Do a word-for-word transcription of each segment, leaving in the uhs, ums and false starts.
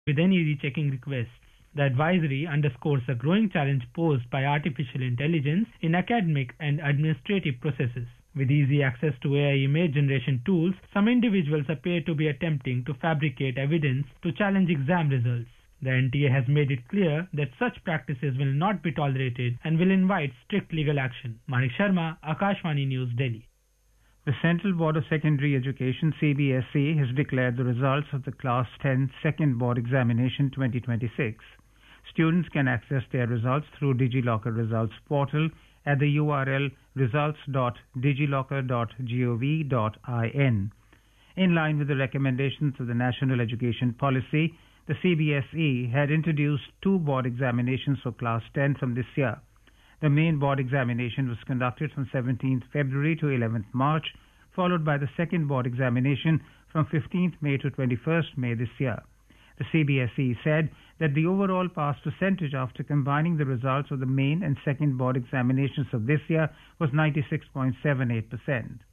with any rechecking requests. The advisory underscores the growing challenge posed by artificial intelligence in academic and administrative processes. With easy access to A I image generation tools, some individuals appear to be attempting to fabricate evidence to challenge exam results. The N T A has made it clear that such practices will not be tolerated and will invite strict legal action. Manik Sharma, Akashvani News, Delhi. The Central Board of Secondary Education C B S E has declared the results of the Class ten Second Board Examination twenty twenty-six. Students can access their results through DigiLocker Results Portal at the U R L results dot digilocker dot gov dot in. In line with the recommendations of the National Education Policy, the C B S E had introduced two board examinations for Class ten from this year. The main board examination was conducted from seventeenth February to eleventh March, followed by the second board examination from fifteenth May to twenty-first May this year. The C B S E said that the overall pass percentage after combining the results of the main and second board examinations of this year was ninety-six point seven eight percent.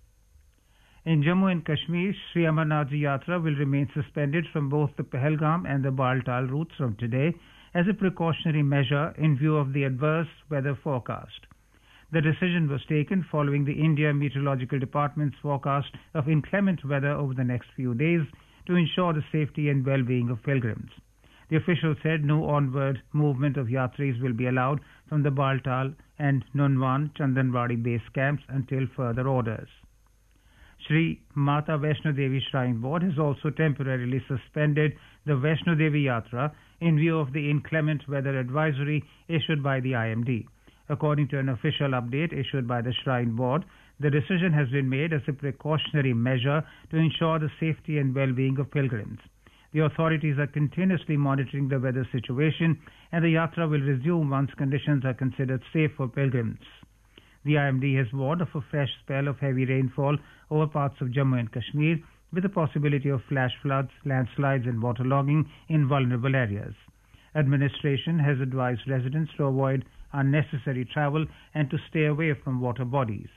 In Jammu and Kashmir, Sri Amarnath Ji Yatra will remain suspended from both the Pahalgam and the Baltal routes from today as a precautionary measure in view of the adverse weather forecast. The decision was taken following the India Meteorological Department's forecast of inclement weather over the next few days to ensure the safety and well-being of pilgrims. The official said no onward movement of yatris will be allowed from the Baltal and Nunwan Chandanwadi base camps until further orders. Sri Mata Vaishno Devi Shrine Board has also temporarily suspended the Vaishno Devi Yatra in view of the inclement weather advisory issued by the I M D. According to an official update issued by the Shrine Board, the decision has been made as a precautionary measure to ensure the safety and well-being of pilgrims. The authorities are continuously monitoring the weather situation and the yatra will resume once conditions are considered safe for pilgrims. The I M D has warned of a fresh spell of heavy rainfall over parts of Jammu and Kashmir with the possibility of flash floods, landslides and waterlogging in vulnerable areas. Administration has advised residents to avoid unnecessary travel and to stay away from water bodies.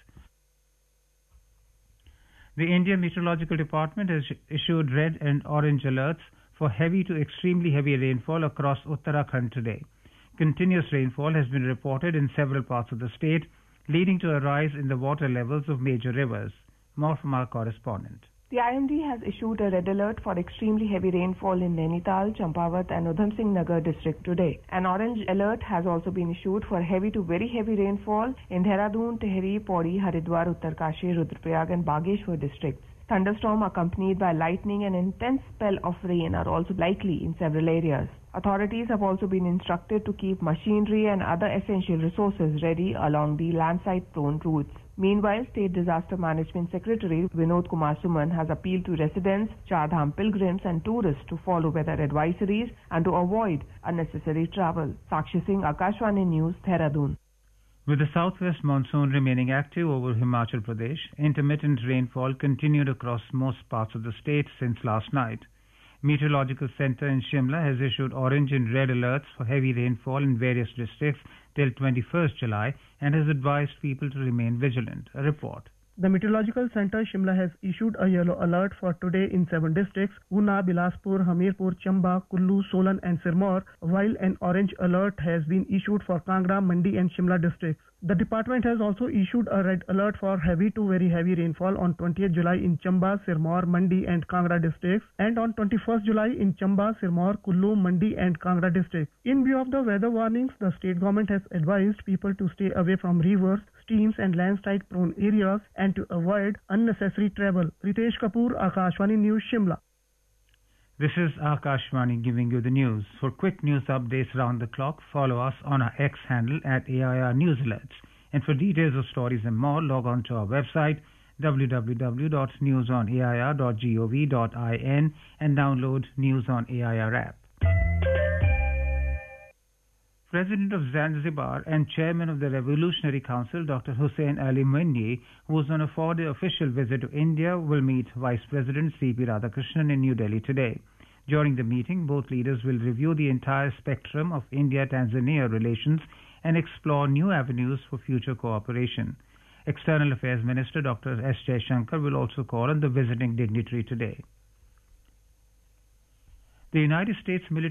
The Indian Meteorological Department has issued red and orange alerts for heavy to extremely heavy rainfall across Uttarakhand today. Continuous rainfall has been reported in several parts of the state, leading to a rise in the water levels of major rivers. More from our correspondent. The I M D has issued a red alert for extremely heavy rainfall in Nainital, Champawat and Udham Singh Nagar district today. An orange alert has also been issued for heavy to very heavy rainfall in Dehradun, Tehri, Pauri, Haridwar, Uttarkashi, Rudraprayag and Bageshwar districts. Thunderstorm accompanied by lightning and intense spell of rain are also likely in several areas. Authorities have also been instructed to keep machinery and other essential resources ready along the landslide-prone routes. Meanwhile, State Disaster Management Secretary Vinod Kumar Suman has appealed to residents, Char Dham pilgrims and tourists to follow weather advisories and to avoid unnecessary travel. Sakshi Singh, Akashvani News, Dehradun. With the southwest monsoon remaining active over Himachal Pradesh, intermittent rainfall continued across most parts of the state since last night. Meteorological Center in Shimla has issued orange and red alerts for heavy rainfall in various districts till twenty-first July and has advised people to remain vigilant. A report. The Meteorological Center Shimla has issued a yellow alert for today in seven districts: Una, Bilaspur, Hamirpur, Chamba, Kullu, Solan and Sirmaur, while an orange alert has been issued for Kangra, Mandi and Shimla districts. The department has also issued a red alert for heavy to very heavy rainfall on twentieth July in Chamba, Sirmaur, Mandi and Kangra districts and on twenty-first July in Chamba, Sirmaur, Kullu, Mandi and Kangra districts. In view of the weather warnings, the state government has advised people to stay away from rivers, streams and landslide prone areas and to avoid unnecessary travel. Ritesh Kapoor, Akashvani News, Shimla. This is Akashvani giving you the news. For quick news updates round the clock, follow us on our X handle at A I R News Alerts. And for details of stories and more, log on to our website w w w dot news on a i r dot gov dot in and download News on A I R app. President of Zanzibar and Chairman of the Revolutionary Council, Doctor Hussein Ali Mwinyi, who was on a four-day official visit to India, will meet Vice President C P Radhakrishnan in New Delhi today. During the meeting, both leaders will review the entire spectrum of India-Tanzania relations and explore new avenues for future cooperation. External Affairs Minister Doctor S. Jaishankar will also call on the visiting dignitary today. The United States military